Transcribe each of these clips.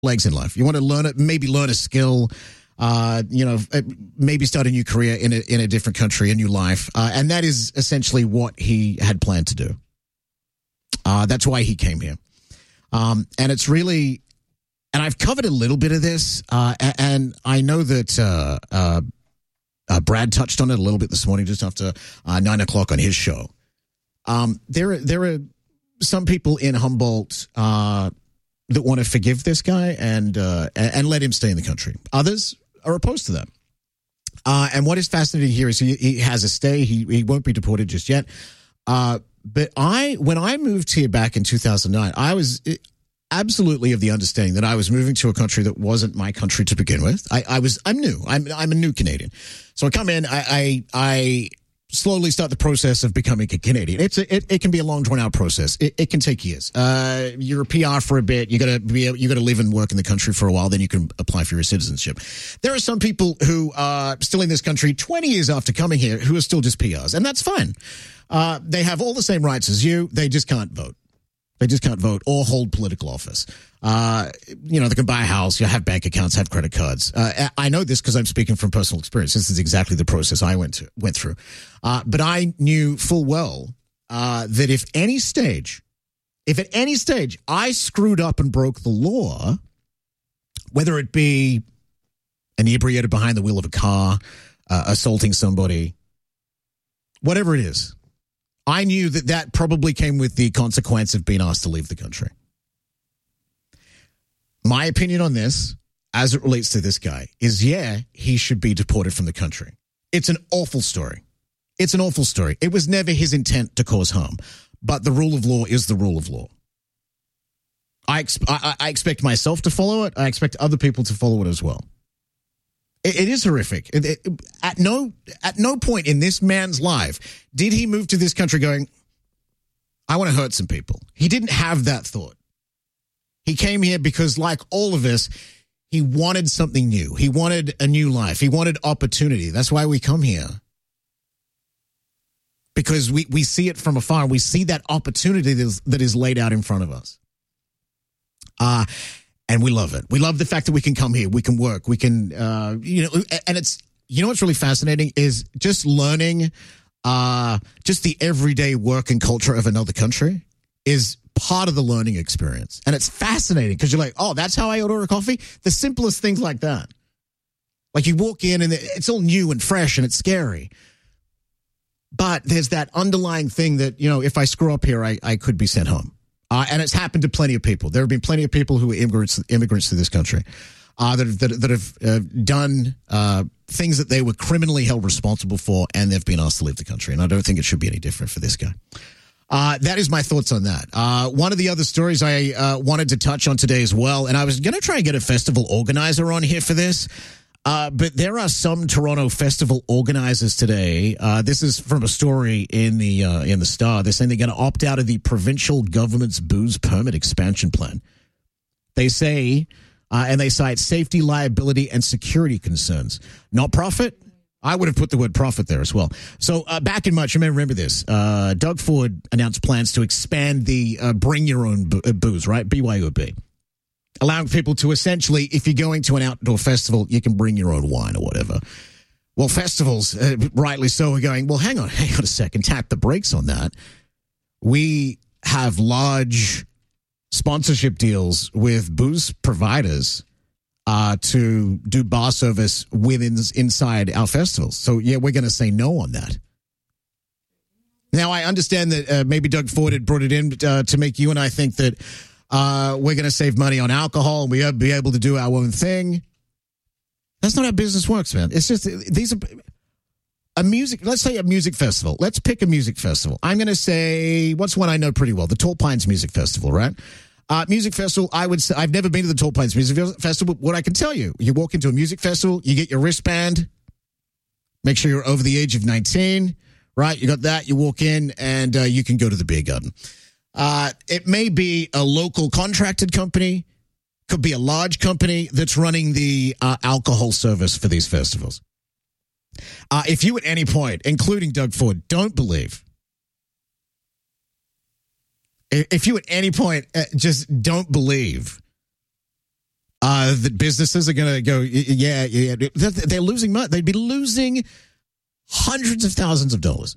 legs in life. You want to learn it, maybe learn a skill, maybe start a new career in a different country, a new life. And that is essentially what he had planned to do. That's why he came here. And it's really, and I've covered a little bit of this, and I know that Brad touched on it a little bit this morning, just after 9 o'clock on his show. There are some people in Humboldt that want to forgive this guy and let him stay in the country. Others are opposed to that. And what is fascinating here is he has a stay. He won't be deported just yet. But when I moved here back in 2009, I was absolutely of the understanding that I was moving to a country that wasn't my country to begin with. I'm new. I'm a new Canadian. So I come in, I slowly start the process of becoming a Canadian. It can be a long, drawn out process. It can take years. You're a PR for a bit. You got to live and work in the country for a while. Then you can apply for your citizenship. There are some people who are still in this country 20 years after coming here who are still just PRs, and that's fine. They have all the same rights as you. They just can't vote. They just can't vote or hold political office. They can buy a house, have bank accounts, have credit cards. I know this because I'm speaking from personal experience. This is exactly the process I went through. But I knew full well that if at any stage I screwed up and broke the law, whether it be inebriated behind the wheel of a car, assaulting somebody, whatever it is, I knew that probably came with the consequence of being asked to leave the country. My opinion on this, as it relates to this guy, is he should be deported from the country. It's an awful story. It's an awful story. It was never his intent to cause harm, but the rule of law is the rule of law. I expect myself to follow it. I expect other people to follow it as well. It is horrific. At no point in this man's life did he move to this country going, I want to hurt some people. He didn't have that thought. He came here because, like all of us, he wanted something new. He wanted a new life. He wanted opportunity. That's why we come here. Because we see it from afar. We see that opportunity that is laid out in front of us. And we love it. We love the fact that we can come here. We can work. We can, and it's, what's really fascinating is just learning just the everyday work and culture of another country is part of the learning experience. And it's fascinating because you're like, oh, that's how I order a coffee? The simplest things like that. Like you walk in and it's all new and fresh and it's scary. But there's that underlying thing that, if I screw up here, I could be sent home. And it's happened to plenty of people. There have been plenty of people who are immigrants to this country that have done things that they were criminally held responsible for, and they've been asked to leave the country. And I don't think it should be any different for this guy. That is my thoughts on that. One of the other stories I wanted to touch on today as well, and I was going to try and get a festival organizer on here for this, but there are some Toronto festival organizers today. This is from a story in the Star. They're saying they're going to opt out of the provincial government's booze permit expansion plan. They say, and they cite safety, liability, and security concerns. Not profit. I would have put the word profit there as well. So back in March, you may remember this. Doug Ford announced plans to expand the bring your own booze, right? BYOB. Allowing people to essentially, if you're going to an outdoor festival, you can bring your own wine or whatever. Well, festivals, rightly so, are going, well, hang on a second, tap the brakes on that. We have large sponsorship deals with booze providers to do bar service inside our festivals. So, we're going to say no on that. Now, I understand that maybe Doug Ford had brought it in to make you and I think that we're going to save money on alcohol and we'll be able to do our own thing. That's not how business works, man. It's just, these are let's say a music festival. Let's pick a music festival. I'm going to say, what's one I know pretty well? The Tall Pines Music Festival, right? Music festival, I would say, I've never been to the Tall Pines Music Festival. What I can tell you, you walk into a music festival, you get your wristband, make sure you're over the age of 19, right? You got that, you walk in, and you can go to the beer garden. It may be a local contracted company, could be a large company that's running the alcohol service for these festivals. If you at any point, including Doug Ford, don't believe, if you at any point just don't believe that businesses are going to go, yeah. They're losing money. They'd be losing hundreds of thousands of dollars.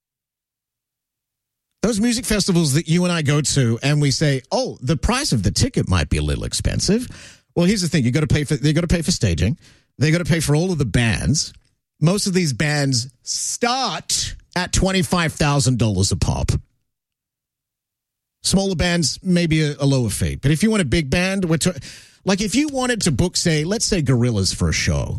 Those music festivals that you and I go to and we say, oh, the price of the ticket might be a little expensive. Well, here's the thing. They got to pay for staging. They got to pay for all of the bands. Most of these bands start at $25,000 a pop. Smaller bands, maybe a lower fee. But if you want a big band, like if you wanted to book, let's say Gorillaz for a show,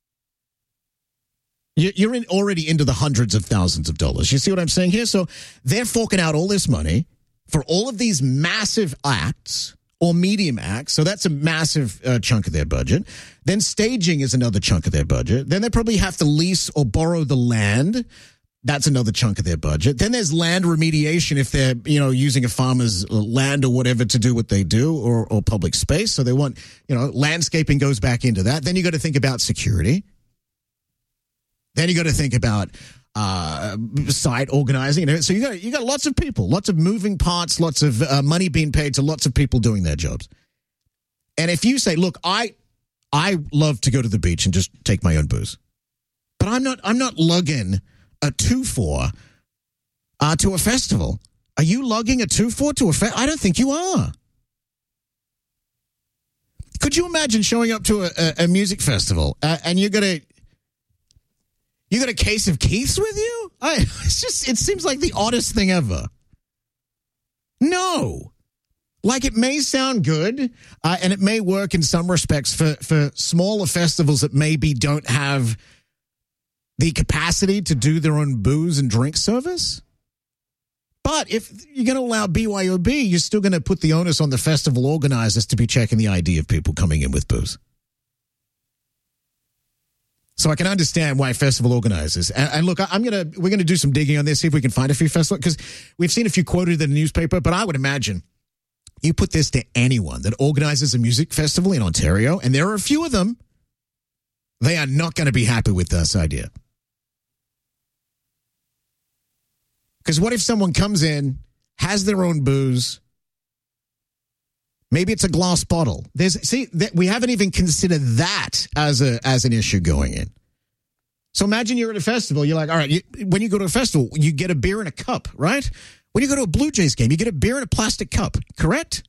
you're already into the hundreds of thousands of dollars. You see what I'm saying here? So they're forking out all this money for all of these massive acts or medium acts. So that's a massive chunk of their budget. Then staging is another chunk of their budget. Then they probably have to lease or borrow the land. That's another chunk of their budget. Then there's land remediation if they're, using a farmer's land or whatever to do what they do or public space. So they want, landscaping goes back into that. Then you got to think about security. Then you got to think about site organizing. So you got lots of people, lots of moving parts, lots of money being paid to lots of people doing their jobs. And if you say, look, I love to go to the beach and just take my own booze, but I'm not lugging a 2-4 to a festival. Are you lugging a 2-4 to a festival? I don't think you are. Could you imagine showing up to a music festival and you got a case of Keith's with you? It seems like the oddest thing ever. No. Like, it may sound good, and it may work in some respects for smaller festivals that maybe don't have the capacity to do their own booze and drink service. But if you're going to allow BYOB, you're still going to put the onus on the festival organizers to be checking the ID of people coming in with booze. So I can understand why festival organizers, and look, we're going to do some digging on this, see if we can find a few festivals, because we've seen a few quoted in the newspaper, but I would imagine you put this to anyone that organizes a music festival in Ontario, and there are a few of them, they are not going to be happy with this idea. Because what if someone comes in, has their own booze, maybe it's a glass bottle. We haven't even considered that as an issue going in. So imagine you're at a festival. You're like, all right, when you go to a festival, you get a beer in a cup, right? When you go to a Blue Jays game, you get a beer in a plastic cup, correct?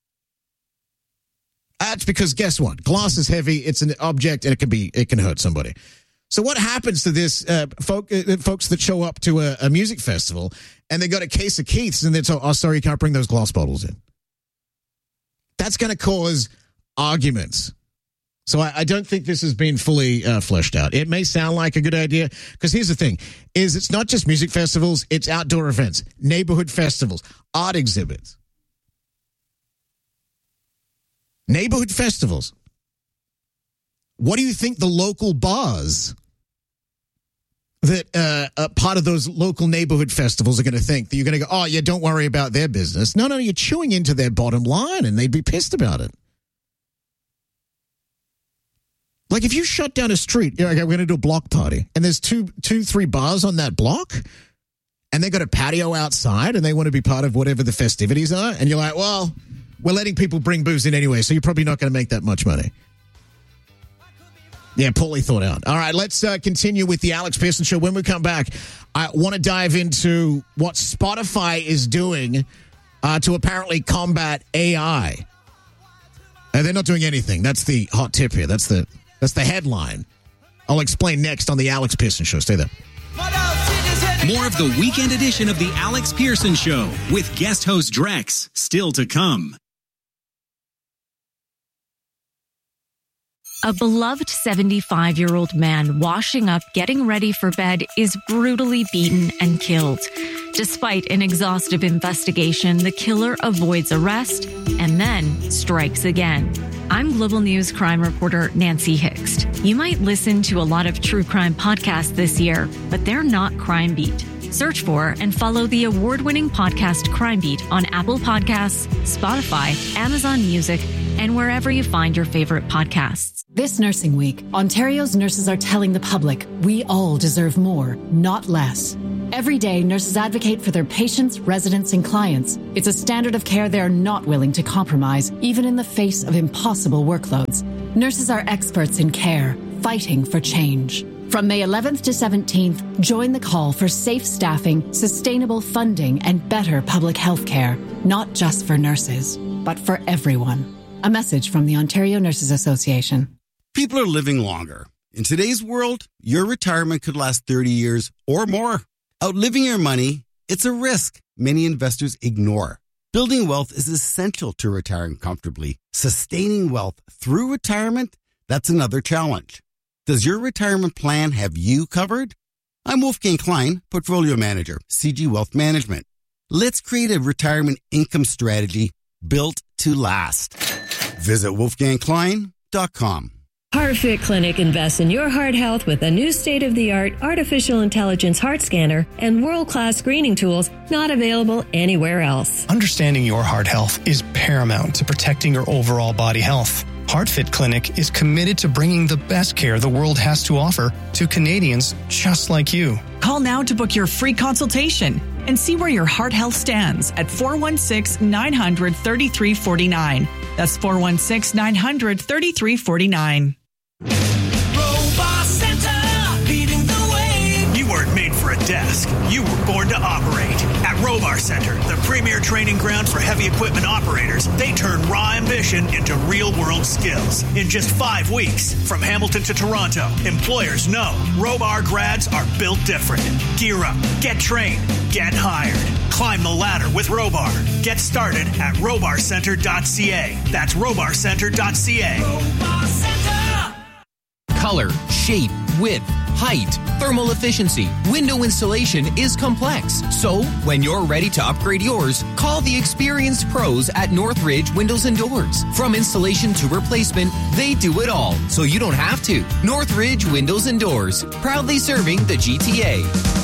That's because guess what? Glass is heavy. It's an object, and it can hurt somebody. So what happens to this folks that show up to a music festival and they got a case of Keith's and they're told, oh, sorry, you can't bring those glass bottles in. That's going to cause arguments. So I don't think this has been fully fleshed out. It may sound like a good idea, because here's the thing, is it's not just music festivals, it's outdoor events, neighborhood festivals, art exhibits. Neighborhood festivals. What do you think the local bars that part of those local neighborhood festivals are going to think? That you're going to go, oh, yeah, don't worry about their business. No, you're chewing into their bottom line, and they'd be pissed about it. Like, if you shut down a street, okay, we're going to do a block party, and there's two, 3 bars on that block, and they got a patio outside, and they want to be part of whatever the festivities are, and you're like, well, we're letting people bring booze in anyway, so you're probably not going to make that much money. Yeah, poorly thought out. All right, let's continue with the Alex Pearson Show. When we come back, I want to dive into what Spotify is doing to apparently combat AI. And they're not doing anything. That's the hot tip here. That's the headline. I'll explain next on the Alex Pearson Show. Stay there. More of the weekend edition of the Alex Pearson Show with guest host Drex still to come. A beloved 75-year-old man washing up, getting ready for bed, is brutally beaten and killed. Despite an exhaustive investigation, the killer avoids arrest and then strikes again. I'm Global News crime reporter Nancy Hixt. You might listen to a lot of true crime podcasts this year, but they're not Crime Beat. Search for and follow the award-winning podcast Crime Beat on Apple Podcasts, Spotify, Amazon Music, and wherever you find your favorite podcasts. This Nursing Week, Ontario's nurses are telling the public we all deserve more, not less. Every day, nurses advocate for their patients, residents, and clients. It's a standard of care they're not willing to compromise, even in the face of impossible workloads. Nurses are experts in care, fighting for change. From May 11th to 17th, join the call for safe staffing, sustainable funding, and better public health care. Not just for nurses, but for everyone. A message from the Ontario Nurses Association. People are living longer. In today's world, your retirement could last 30 years or more. Outliving your money, it's a risk many investors ignore. Building wealth is essential to retiring comfortably. Sustaining wealth through retirement, that's another challenge. Does your retirement plan have you covered? I'm Wolfgang Klein, Portfolio Manager, CG Wealth Management. Let's create a retirement income strategy built to last. Visit wolfgangklein.com. HeartFit Clinic invests in your heart health with a new state-of-the-art artificial intelligence heart scanner and world-class screening tools not available anywhere else. Understanding your heart health is paramount to protecting your overall body health. HeartFit Clinic is committed to bringing the best care the world has to offer to Canadians just like you. Call now to book your free consultation and see where your heart health stands at 416-900-3349. That's 416-900-3349. Robot Center, leading the way. You weren't made for a desk. You were born to operate. At Robar Center, the premier training ground for heavy equipment operators, they turn raw ambition into real-world skills. In just 5 weeks, from Hamilton to Toronto, employers know Robar grads are built different. Gear up, get trained, get hired. Climb the ladder with Robar. Get started at robarcenter.ca. That's robarcenter.ca. Robar Center. Color, shape, width, height, thermal efficiency, window installation is complex. So, when you're ready to upgrade yours, call the experienced pros at Northridge Windows and Doors. From installation to replacement, they do it all, so you don't have to. Northridge Windows and Doors, proudly serving the GTA.